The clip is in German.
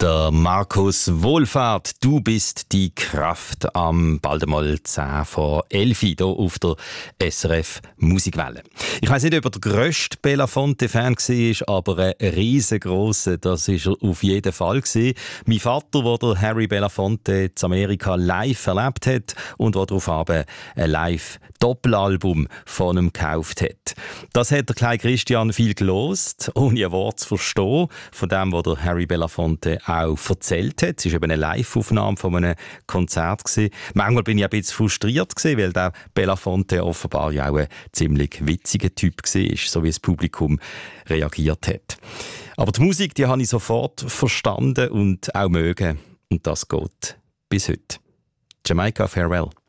Der Markus Wohlfahrt, du bist die Kraft am bald einmal 10 vor 11 hier auf der SRF Musikwelle. Ich weiss nicht, ob er der grösste Belafonte-Fan war, aber ein riesengroßer, das ist er auf jeden Fall gewesen. Mein Vater, der der Harry Belafonte in Amerika live erlebt hat und der darauf ein Live-Doppelalbum von ihm gekauft hat. Das hat der kleine Christian viel gelost, ohne ein Wort zu verstehen, von dem, was der Harry Belafonte auch erzählt hat. Es war eben eine Live-Aufnahme von einem Konzert. Manchmal bin ich ein bisschen frustriert, weil der Belafonte offenbar ja auch ein ziemlich witziger Typ war, so wie das Publikum reagiert hat. Aber die Musik, die habe ich sofort verstanden und auch mögen. Und das geht bis heute. Jamaica Farewell.